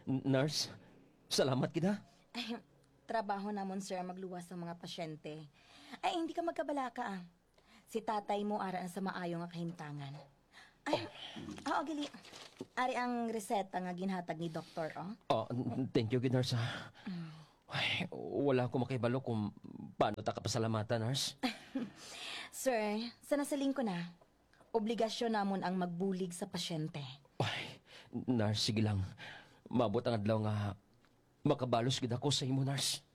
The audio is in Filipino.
Nurse, salamat kita. Ay, trabaho namon, sir, magluwas ng mga pasyente. Ay, hindi ka magkabalaka, ah. Si tatay mo ara sa maayo nga kahintangan. Ay, gali. Ari ang reseta nga ginhatag ni doktor, oh. Oh, thank you, nurse. Ay, wala ko makibalo kung paano ta kapasalamatan, nurse. Sir, sa nasaling ko na, obligasyon namon ang magbulig sa pasyente. Ay, nurse, sige lang. Mabot ang adlaw nga makabalos gid ako sa imo, nurse.